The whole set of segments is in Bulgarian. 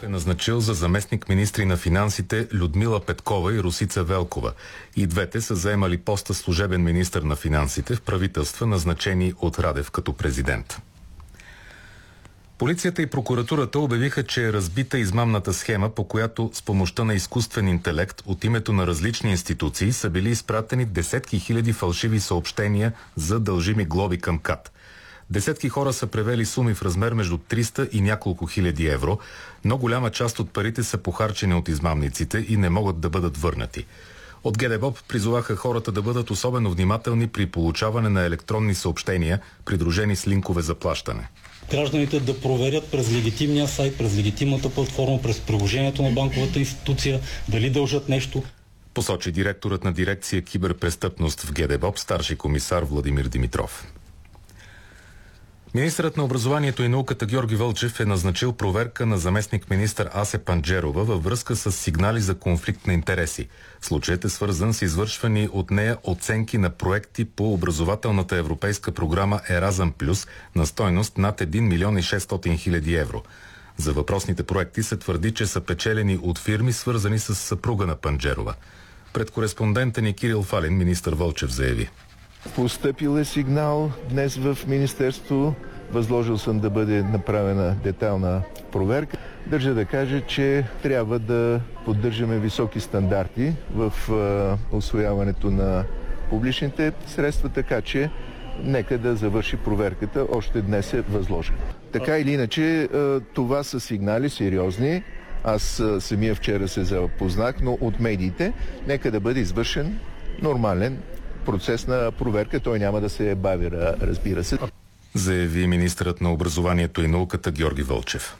е назначил за заместник министри на финансите Людмила Петкова и Росица Велкова. И двете са заемали поста служебен министър на финансите в правителства, назначени от Радев като президент. Полицията и прокуратурата обявиха, че е разбита измамната схема, по която с помощта на изкуствен интелект от името на различни институции са били изпратени десетки хиляди фалшиви съобщения за дължими глоби към КАТ. Десетки хора са превели суми в размер между 300 и няколко хиляди евро, но голяма част от парите са похарчени от измамниците и не могат да бъдат върнати. От ГДБОП призоваха хората да бъдат особено внимателни при получаване на електронни съобщения, придружени с линкове за плащане. Гражданите да проверят през легитимния сайт, през легитимната платформа, през приложението на банковата институция, дали дължат нещо. Посочи директорът на дирекция киберпрестъпност в ГДБОП, старши комисар Владимир Димитров. Министърът на образованието и науката Георги Вълчев е назначил проверка на заместник-министър Асе Панджерова във връзка с сигнали за конфликт на интереси. Случаят е свързан с извършвани от нея оценки на проекти по образователната европейска програма Еразъм Плюс на стойност над 1 милион и 600 хиляди евро. За въпросните проекти се твърди, че са печелени от фирми, свързани с съпруга на Панджерова. Пред кореспондента ни Кирил Фалин министър Вълчев заяви: Постъпил е сигнал днес в Министерство. Възложил съм да бъде направена детайлна проверка. Държа да кажа, че трябва да поддържаме високи стандарти в усвояването на публичните средства, така че нека да завърши проверката. Още днес е възложена. Така или иначе, това са сигнали сериозни. Аз самия вчера се запознах, но от медиите нека да бъде извършен нормален процес на проверка. Той няма да се бави, разбира се. Заяви министърът на образованието и науката Георги Вълчев.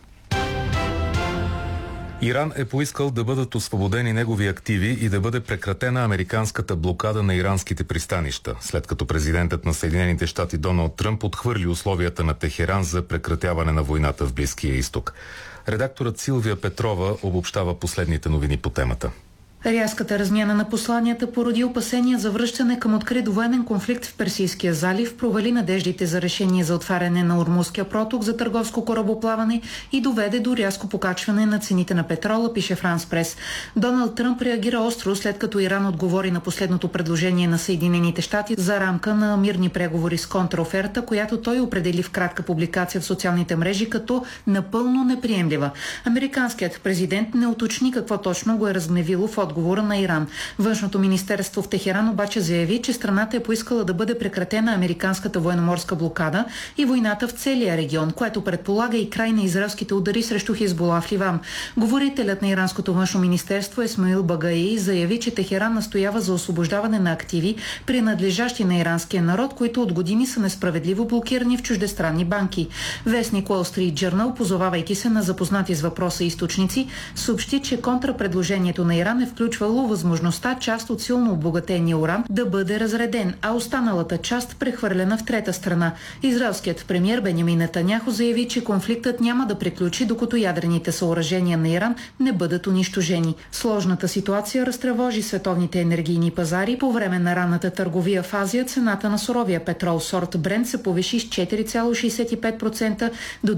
Иран е поискал да бъдат освободени негови активи и да бъде прекратена американската блокада на иранските пристанища, след като президентът на Съединените щати Доналд Тръмп отхвърли условията на Техеран за прекратяване на войната в Близкия изток. Редакторът Силвия Петрова обобщава последните новини по темата. Рязката размяна на посланията породи опасения за връщане към открит военен конфликт в Персийския залив, провали надеждите за решение за отваряне на Ормузския проток за търговско корабоплаване и доведе до рязко покачване на цените на петрола, пише Франс Прес. Доналд Тръмп реагира остро, след като Иран отговори на последното предложение на Съединените щати за рамка на мирни преговори с контраоферта, която той определи в кратка публикация в социалните мрежи като напълно неприемлива. Американският президент не уточни какво точно го е разгневило в отговора на Иран. Външното министерство в Техеран обаче заяви, че страната е поискала да бъде прекратена американската военноморска блокада и войната в целия регион, което предполага и край на израелските удари срещу Хизбула в Ливан. Говорителят на иранското външно министерство Исмаил Багаи заяви, че Техеран настоява за освобождаване на активи, принадлежащи на иранския народ, които от години са несправедливо блокирани в чуждестранни банки. Вестник Wall Street Journal, позовавайки се на запознати с въпроса източници, съобщи, че контрапредложението на Иран е включвало възможността част от силно обогатения уран да бъде разреден, а останалата част прехвърлена в трета страна. Израелският премиер Бенямин Нетаняху заяви, че конфликтът няма да приключи, докато ядрените съоръжения на Иран не бъдат унищожени. Сложната ситуация разтревожи световните енергийни пазари. По време на ранната търговия в Азия цената на суровия петрол сорт Брент се повиши с 4,65% до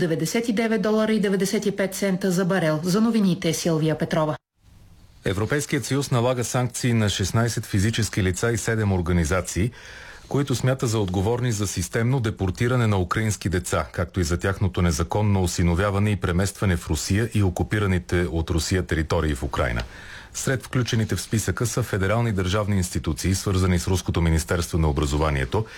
$99,95 за барел. За новините Силвия Петрова. Европейският съюз налага санкции на 16 физически лица и 7 организации, които смята за отговорни за системно депортиране на украински деца, както и за тяхното незаконно осиновяване и преместване в Русия и окупираните от Русия територии в Украйна. Сред включените в списъка са федерални държавни институции, свързани с Руското министерство на образованието